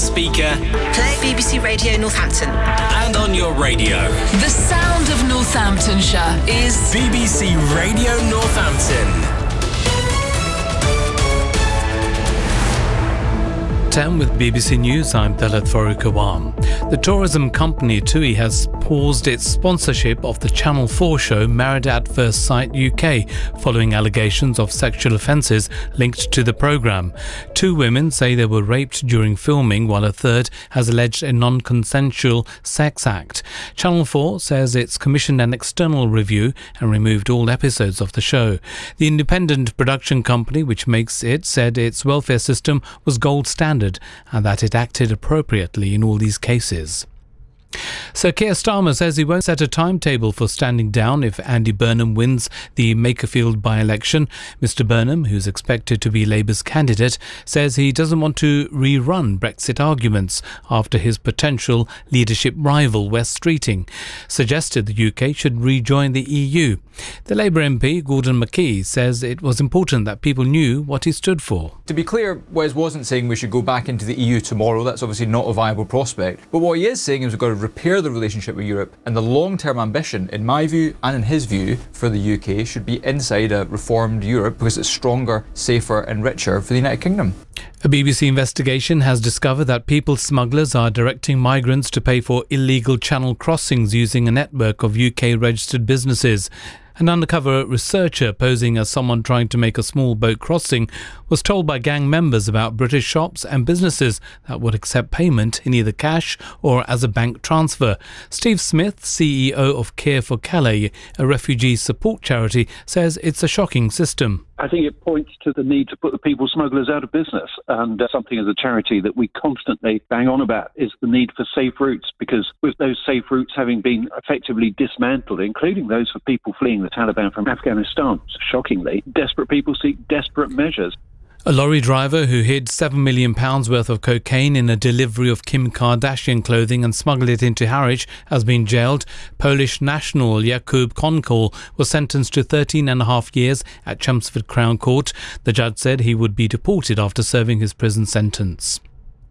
speaker, play BBC Radio Northampton, and on your radio. The sound of Northamptonshire is BBC Radio Northampton. 10 with BBC News, I'm Talat Farooq Awam. The tourism company TUI has paused its sponsorship of the Channel 4 show Married at First Sight UK following allegations of sexual offences linked to the programme. 2 women say they were raped during filming, while a third has alleged a non-consensual sex act. Channel 4 says it's commissioned an external review and removed all episodes of the show. The independent production company which makes it said its welfare system was gold standard and that it acted appropriately in all these cases. Sir Keir Starmer says he won't set a timetable for standing down if Andy Burnham wins the Makerfield by-election. Mr Burnham, who's expected to be Labour's candidate, says he doesn't want to rerun Brexit arguments after his potential leadership rival Wes Streeting suggested the UK should rejoin the EU. The Labour MP, Gordon McKee, says it was important that people knew what he stood for. To be clear, Wes wasn't saying we should go back into the EU tomorrow. That's obviously not a viable prospect. But what he is saying is we've got to repair the relationship with Europe, and the long-term ambition, in my view and in his view, for the UK should be inside a reformed Europe because it's stronger, safer and richer for the United Kingdom. A BBC investigation has discovered that people smugglers are directing migrants to pay for illegal channel crossings using a network of UK-registered businesses. An undercover researcher posing as someone trying to make a small boat crossing was told by gang members about British shops and businesses that would accept payment in either cash or as a bank transfer. Steve Smith, CEO of Care for Calais, a refugee support charity, says it's a shocking system. I think it points to the need to put the people smugglers out of business, and something as a charity that we constantly bang on about is the need for safe routes, because with those safe routes having been effectively dismantled, including those for people fleeing the Taliban from Afghanistan, shockingly, desperate people seek desperate measures. A lorry driver who hid £7 million worth of cocaine in a delivery of Kim Kardashian clothing and smuggled it into Harwich has been jailed. Polish national Jakub Konkol was sentenced to 13.5 years at Chelmsford Crown Court. The judge said he would be deported after serving his prison sentence.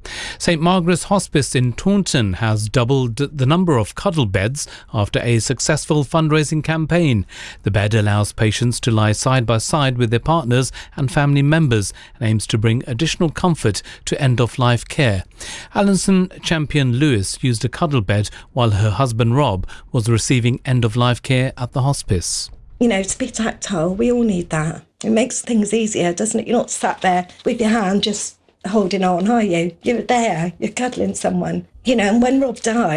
St Margaret's Hospice in Taunton has doubled the number of cuddle beds after a successful fundraising campaign. The bed allows patients to lie side by side with their partners and family members and aims to bring additional comfort to end-of-life care. Alison Champion Lewis used a cuddle bed while her husband Rob was receiving end-of-life care at the hospice. You know, to be tactile, we all need that. It makes things easier, doesn't it? You're not sat there with your hand just holding on, are you? You're there, you're cuddling someone. You know, and when Rob died,